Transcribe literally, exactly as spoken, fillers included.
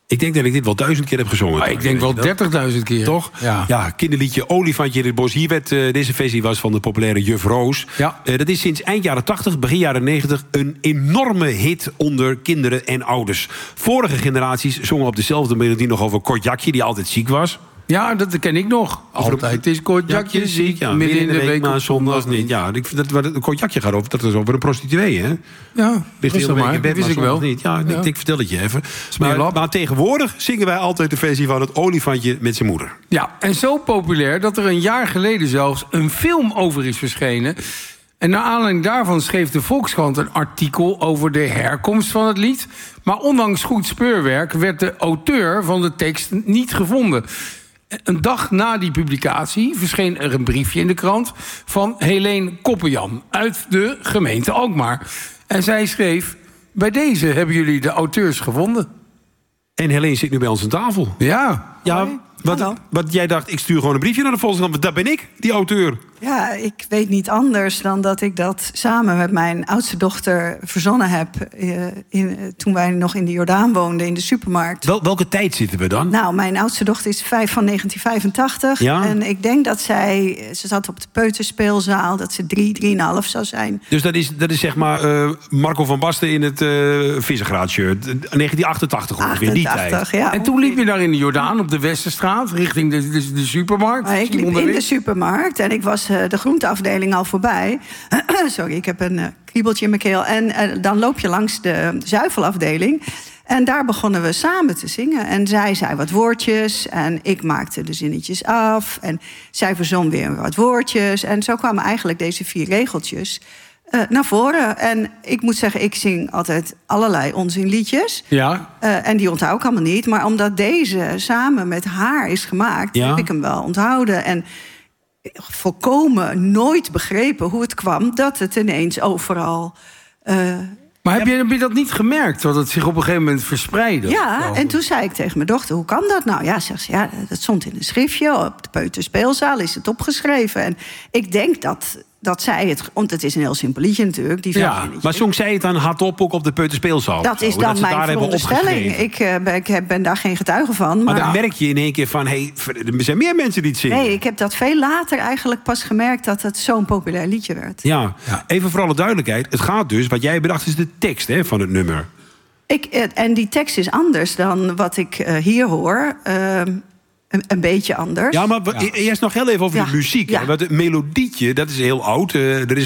Ik denk dat ik dit wel duizend keer heb gezongen. Maar ik denk wel dertigduizend keer. Toch? Ja. Ja, kinderliedje Olifantje in het bos. Hier werd, uh, deze versie was van de populaire Juf Roos. Ja. Uh, dat is sinds eind jaren tachtig, begin jaren negentig... een enorme hit onder kinderen en ouders. Vorige generaties zongen op dezelfde melodie nog over Kortjakje... die altijd ziek was. Ja, dat ken ik nog. Altijd is Kortjakje ziek, ja, midden in de, de week, maar zondags niet. Ja, dat, dat, een Kortjakje gaat over, dat is over een prostituee, hè? Ja, ligt heel maar, in bed, wist maar ik wel. Niet. Ja, ja. Ik, ik vertel het je even. Maar, maar tegenwoordig zingen wij altijd de versie van het olifantje met zijn moeder. Ja, en zo populair dat er een jaar geleden zelfs een film over is verschenen. En naar aanleiding daarvan schreef de Volkskrant een artikel over de herkomst van het lied. Maar ondanks goed speurwerk werd de auteur van de tekst niet gevonden. Een dag na die publicatie verscheen er een briefje in de krant van Helene Koppenjan uit de gemeente Alkmaar. En zij schreef: bij deze hebben jullie de auteurs gevonden. En Helene zit nu bij ons aan tafel. Ja. Ja, wat, wat jij dacht, ik stuur gewoon een briefje naar de Volkskrant. Want dat ben ik, die auteur. Ja, ik weet niet anders dan dat ik dat samen met mijn oudste dochter verzonnen heb. Uh, in, toen wij nog in de Jordaan woonden, in de supermarkt. Wel, welke tijd zitten we dan? Nou, mijn oudste dochter is vijf van negentien vijfentachtig. Ja? En ik denk dat zij, ze zat op de peuterspeelzaal, dat ze drie, drieënhalf zou zijn. Dus dat is, dat is zeg maar uh, Marco van Basten in het uh, Visegraad-shirt. negentien achtentachtig ongeveer, die tijd. Ja. En toen liep je daar in de Jordaan op de Westerstraat, richting de, de, de supermarkt. Maar ik liep in de supermarkt en ik was uh, de groenteafdeling al voorbij. Sorry, ik heb een uh, kriebeltje in mijn keel. En uh, dan loop je langs de zuivelafdeling. En daar begonnen we samen te zingen. En zij zei wat woordjes en ik maakte de zinnetjes af. En zij verzon weer wat woordjes. En zo kwamen eigenlijk deze vier regeltjes uh, naar voren. En ik moet zeggen, ik zing altijd allerlei onzinliedjes. Ja. Uh, en die onthoud ik allemaal niet. Maar omdat deze samen met haar is gemaakt, ja. heb ik hem wel onthouden. En volkomen nooit begrepen hoe het kwam dat het ineens overal... Uh, maar heb je, heb je dat niet gemerkt, dat het zich op een gegeven moment verspreidde? Ja, en toen zei ik tegen mijn dochter, hoe kan dat nou? Ja, zegt ze, ja, dat stond in een schriftje. Op de peuterspeelzaal is het opgeschreven. En ik denk dat, dat zij het... Want het is een heel simpel liedje natuurlijk. Die ja, maar zong zij het dan hardop ook op de peuterspeelzaal? Dat is dan dat mijn veronderstelling. Ik, uh, ben, ik ben daar geen getuige van. Maar, maar dan merk je in één keer van... Hey, er zijn meer mensen die het zingen. Nee, ik heb dat veel later eigenlijk pas gemerkt... dat het zo'n populair liedje werd. Ja, ja. Even voor alle duidelijkheid. Het gaat dus, wat jij bedacht, is de tekst hè, van het nummer. Ik, en die tekst is anders dan wat ik uh, hier hoor... Uh, Een, een beetje anders. Ja, maar ja. eerst nog heel even over ja. de muziek. Ja. Hè? Want het melodietje, dat is heel oud. Uh, er is